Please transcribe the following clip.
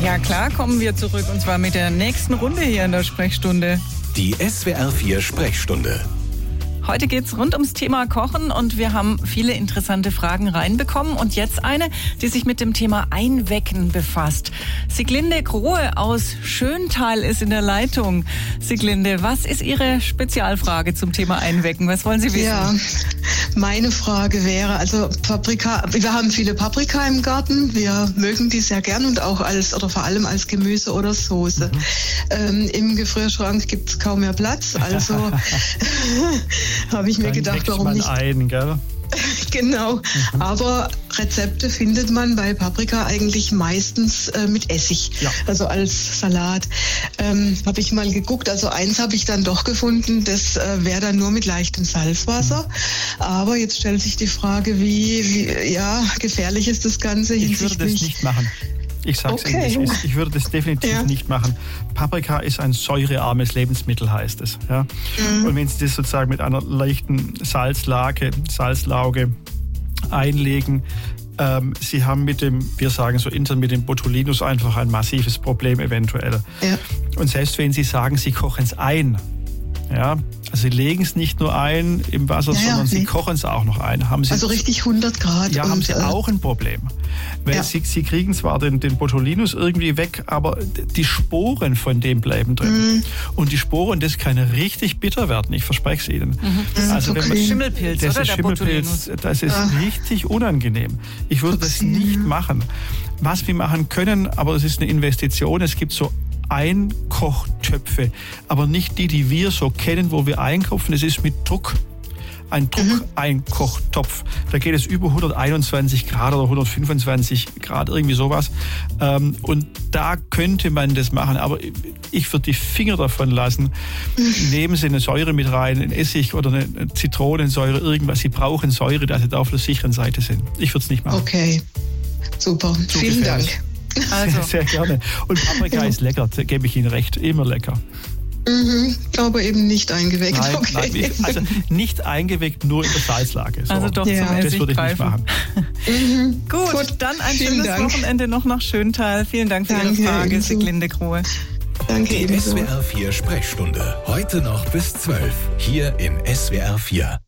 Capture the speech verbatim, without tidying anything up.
Ja klar, kommen wir zurück und zwar mit der nächsten Runde hier in der Sprechstunde. Die S W R vier Sprechstunde. Heute geht's rund ums Thema Kochen und wir haben viele interessante Fragen reinbekommen. Und jetzt eine, die sich mit dem Thema Einwecken befasst. Sieglinde Grohe aus Schöntal ist in der Leitung. Sieglinde, was ist Ihre Spezialfrage zum Thema Einwecken? Was wollen Sie wissen? Ja, meine Frage wäre, also Paprika, wir haben viele Paprika im Garten. Wir mögen die sehr gern und auch als, oder vor allem als Gemüse oder Soße. Mhm. Ähm, Im Gefrierschrank gibt's kaum mehr Platz, also habe ich mir Dann gedacht, warum man nicht? Ein, gell? Genau, Mhm. aber Rezepte findet man bei Paprika eigentlich meistens äh, mit Essig, Ja. also als Salat. Ähm, habe ich mal geguckt, also eins habe ich dann doch gefunden, das äh, wäre dann nur mit leichtem Salzwasser. Mhm. Aber jetzt stellt sich die Frage, wie, wie ja, gefährlich ist das Ganze Ich würde hinsichtlich... das nicht machen. Ich sag's Okay. Ihnen, ich, ich würde das definitiv Ja. nicht machen. Paprika ist ein säurearmes Lebensmittel, heißt es. Ja? Mhm. Und wenn Sie das sozusagen mit einer leichten Salzlake, Salzlauge einlegen, ähm, Sie haben mit dem, wir sagen so intern, mit dem Botulinus einfach ein massives Problem eventuell. Ja. Und selbst wenn Sie sagen, Sie kochen es ein, ja, also Sie legen es nicht nur ein im Wasser, Ja, ja, sondern Sie nee. kochen es auch noch ein. Haben Sie Also richtig hundert Grad. Ja, und, haben Sie äh, auch ein Problem. Weil ja. Sie, Sie kriegen zwar den, den Botulinus irgendwie weg, aber die Sporen von dem bleiben drin. Mhm. Und die Sporen, das kann richtig bitter werden, ich verspreche es Ihnen. Das Also ist wenn okay. man, Schimmelpilz, das oder? ist Der Schimmelpilz, Botulinus. das ist Ah. richtig unangenehm. Ich würde das Toxine. nicht machen. Was wir machen können, aber es ist eine Investition, es gibt so Einkochtöpfe, aber nicht die, die wir so kennen, wo wir einkochen. Es ist mit Druck. Ein Druckeinkochtopf. Da geht es über hunderteinundzwanzig Grad oder hundertfünfundzwanzig Grad, irgendwie sowas. Und da könnte man das machen, aber ich würde die Finger davon lassen. Nehmen Sie eine Säure mit rein, ein Essig oder eine Zitronensäure, irgendwas. Sie brauchen Säure, dass Sie da auf der sicheren Seite sind. Ich würde es nicht machen. Okay, super. Zu Vielen gefährlich. Dank. Also, Sehr, sehr gerne. Und Paprika ist lecker, da gebe ich Ihnen recht. Immer lecker. Mhm, aber eben nicht eingeweckt. Nein, Okay. nein, ich- also nicht eingeweckt, nur in der Salzlage. So. also doch Ja. zum Das Essig würde ich nicht greifen. machen. Mhm. Gut, Gut, dann ein vielen schönes Dank. Wochenende noch nach Schöntal. Vielen Dank für Danke, Ihre Frage, ebenso. Sieglinde Grohe. Danke Die ebenso. S W R vier Sprechstunde. Heute noch bis zwölf. Hier in S W R vier.